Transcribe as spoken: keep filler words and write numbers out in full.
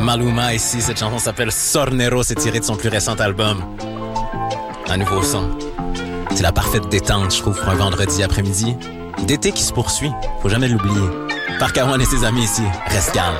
Maluma ici, cette chanson s'appelle Sornero, c'est tiré de son plus récent album. Un nouveau son. C'est la parfaite détente, je trouve, pour un vendredi après-midi. D'été qui se poursuit, faut jamais l'oublier. Park Awan et ses amis ici, reste calme.